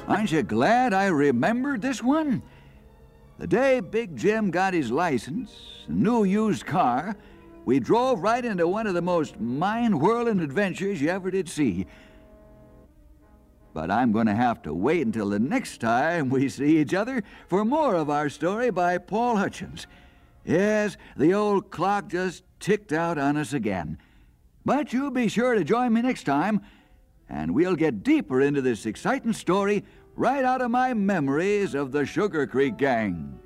Aren't you glad I remembered this one? The day Big Jim got his license, a new used car, we drove right into one of the most mind-whirling adventures you ever did see. But I'm going to have to wait until the next time we see each other for more of our story by Paul Hutchins. Yes, the old clock just ticked out on us again. But you'll be sure to join me next time, and we'll get deeper into this exciting story right out of my memories of the Sugar Creek Gang.